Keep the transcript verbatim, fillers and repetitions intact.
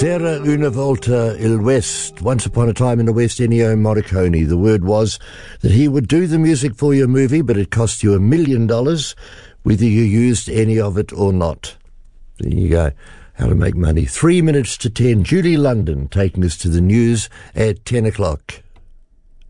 Terra una volta il West, once upon a time in the West, Ennio Morricone. The word was that he would do the music for your movie, but it cost you a million dollars, whether you used any of it or not. There you go. How to make money. Three minutes to ten. Julie London taking us to the news at ten o'clock.